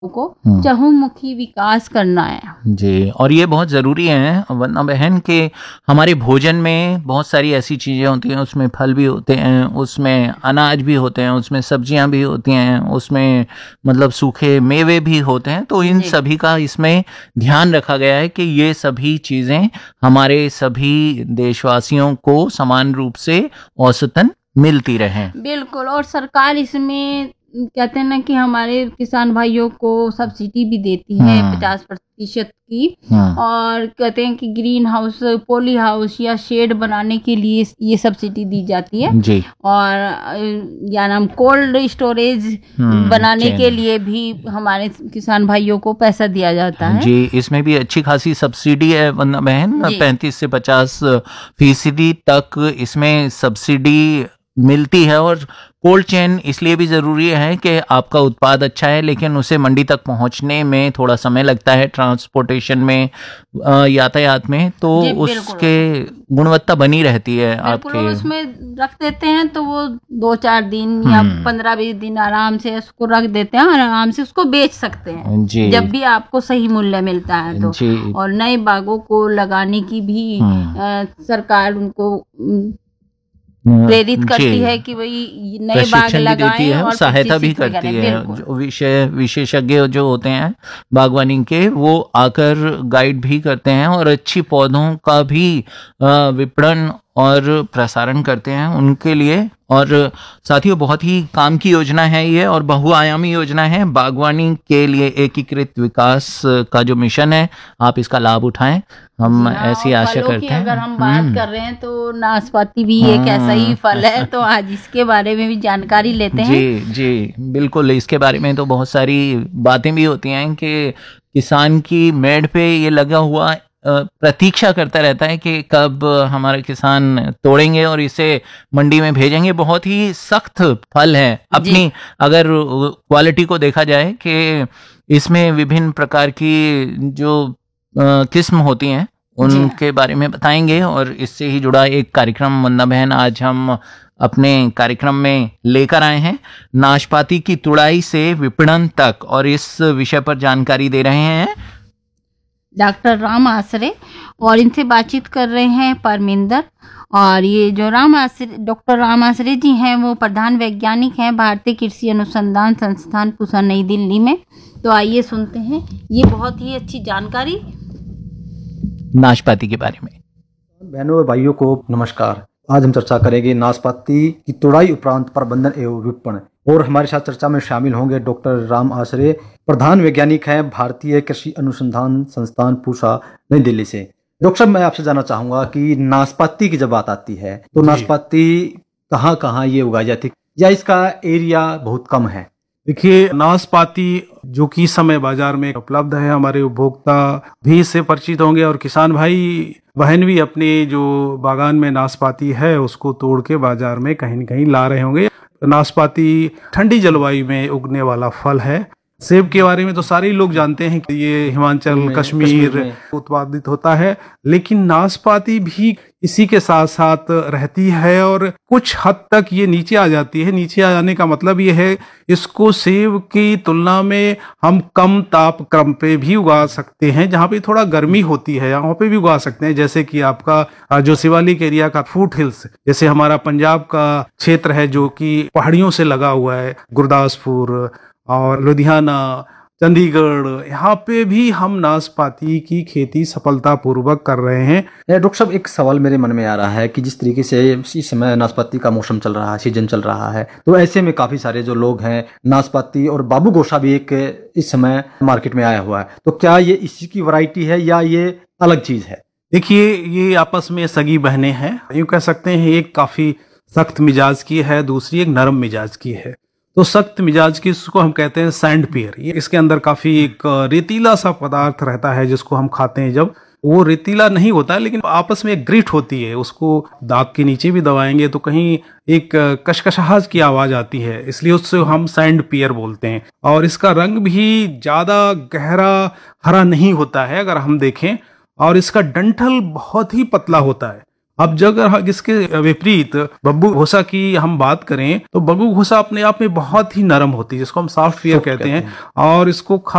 को चहुमुखी विकास करना है जी। और ये बहुत ज़रूरी है वंदना बहन कि हमारे भोजन में बहुत सारी ऐसी चीज़ें होती हैं, उसमें फल भी होते हैं, उसमें अनाज भी होते हैं, उसमें सब्जियां भी होती हैं, उसमें मतलब सूखे मेवे भी होते हैं। तो इन सभी का इसमें ध्यान रखा गया है कि ये सभी चीज़ें हमारे सभी देशवासियों को समान रूप से औसतन मिलती रहें। बिल्कुल। और सरकार इसमें कहते हैं ना कि हमारे किसान भाइयों को सब्सिडी भी देती है 50% की। और कहते हैं कि ग्रीन हाउस, पॉली हाउस या शेड बनाने के लिए ये सब्सिडी दी जाती है जी। और या नाम कोल्ड स्टोरेज बनाने के लिए भी हमारे किसान भाइयों को पैसा दिया जाता है जी। इसमें भी अच्छी खासी सब्सिडी है वंदना बहन, 35 से 50% तक इसमें सब्सिडी मिलती है। और कोल्ड चेन इसलिए भी ज़रूरी है कि आपका उत्पाद अच्छा है लेकिन उसे मंडी तक पहुंचने में थोड़ा समय लगता है, ट्रांसपोर्टेशन में, यातायात में, तो उसके गुणवत्ता बनी रहती है आपके। उसमें रख देते हैं तो वो 2-4 दिन या 15-20 दिन आराम से उसको रख देते हैं और आराम से उसको बेच सकते हैं जी। जब भी आपको सही मूल्य मिलता है तो जी। और नए बागों को लगाने की भी सरकार उनको प्रेरित करती है कि भाई नए बाग लगाएं और सहायता भी करती है। जो विशेषज्ञ जो होते हैं बागवानी के, वो आकर गाइड भी करते हैं और अच्छी पौधों का भी विपणन और प्रसारण करते हैं उनके लिए। और साथियों, बहुत ही काम की योजना है ये और बहुआयामी योजना है बागवानी के लिए एकीकृत विकास का जो मिशन है, आप इसका लाभ उठाएं, हम ऐसी आशा करते हैं। अगर हम बात कर रहे हैं तो नाशपाती भी एक ऐसा ही फल है, तो आज इसके बारे में भी जानकारी लेते हैं। जी जी बिल्कुल। इसके बारे में तो बहुत सारी बातें भी होती हैं कि किसान की मेड़ पे ये लगा हुआ प्रतीक्षा करता रहता है कि कब हमारे किसान तोड़ेंगे और इसे मंडी में भेजेंगे। बहुत ही सख्त फल है अपनी, अगर क्वालिटी को देखा जाए कि इसमें विभिन्न प्रकार की जो किस्म होती हैं उनके बारे में बताएंगे। और इससे ही जुड़ा एक कार्यक्रम वंदना बहन आज हम अपने कार्यक्रम में लेकर आए हैं, नाशपाती की तुड़ाई से विपणन तक, और इस विषय पर जानकारी दे रहे हैं डॉक्टर राम आसरे और इनसे बातचीत कर रहे हैं परमिंदर। और ये जो डॉक्टर राम आसरे जी हैं वो प्रधान वैज्ञानिक हैं भारतीय कृषि अनुसंधान संस्थान पूसा नई दिल्ली में। तो आइए सुनते हैं ये बहुत ही अच्छी जानकारी नाशपाती के बारे में। बहनों व भाइयों को नमस्कार। आज हम चर्चा करेंगे नाशपाती की तुड़ाई उपरांत प्रबंधन एवं विपणन। और हमारे साथ चर्चा में शामिल होंगे डॉक्टर राम आसरे, प्रधान वैज्ञानिक हैं भारतीय कृषि अनुसंधान संस्थान पूसा नई दिल्ली से। डॉक्टर साहब, मैं आपसे जानना चाहूंगा कि नाशपाती की जब बात आती है तो नाशपाती कहाँ कहाँ ये उगाई जाती है या इसका एरिया बहुत कम है? देखिए, नाशपाती जो कि इस समय बाजार में उपलब्ध है, हमारे उपभोक्ता भी इससे परिचित होंगे और किसान भाई बहन भी अपने जो बागान में नाशपाती है उसको तोड़ के बाजार में कहीं न कहीं ला रहे होंगे। नाशपाती ठंडी जलवायु में उगने वाला फल है। सेब के बारे में तो सारे ही लोग जानते हैं कि ये हिमाचल कश्मीर उत्पादित होता है, लेकिन नाशपाती भी इसी के साथ साथ रहती है और कुछ हद तक ये नीचे आ जाती है। नीचे आ जाने का मतलब ये है इसको सेब की तुलना में हम कम ताप क्रम पे भी उगा सकते हैं, जहाँ पे थोड़ा गर्मी होती है यहाँ पे भी उगा सकते हैं। जैसे कि आपका जो शिवालिक एरिया का फूट हिल्स, जैसे हमारा पंजाब का क्षेत्र है जो कि पहाड़ियों से लगा हुआ है, गुरदासपुर और लुधियाना, चंडीगढ़, यहाँ पे भी हम नाशपाती की खेती सफलतापूर्वक कर रहे हैं। डॉक्टर साहब, एक सवाल मेरे मन में आ रहा है कि जिस तरीके से इस समय नाशपाती का मौसम चल रहा है, सीजन चल रहा है, तो ऐसे में काफी सारे जो लोग हैं नाशपाती और बाबू गोशा भी एक इस समय मार्केट में आया हुआ है, तो क्या ये इसी की वैरायटी है या ये अलग चीज है? देखिए, ये आपस में सगी बहनें हैं, यूं कह सकते हैं। एक काफी सख्त मिजाज की है, दूसरी एक नरम मिजाज की है। तो सख्त मिजाज की इसको हम कहते हैं सैंड पियर। ये इसके अंदर काफी एक रेतीला सा पदार्थ रहता है जिसको हम खाते हैं। जब वो रेतीला नहीं होता है लेकिन आपस में एक ग्रिट होती है, उसको दांत के नीचे भी दबाएंगे तो कहीं एक कशकशाहट की आवाज आती है, इसलिए उससे हम सैंड पियर बोलते हैं। और इसका रंग भी ज्यादा गहरा हरा नहीं होता है अगर हम देखें, और इसका डंठल बहुत ही पतला होता है। अब जब अगर इसके विपरीत बग्गू घोसा की हम बात करें तो बग्गू घोसा अपने आप में बहुत ही नरम होती है, जिसको हम सॉफ्टवेयर कहते हैं, और इसको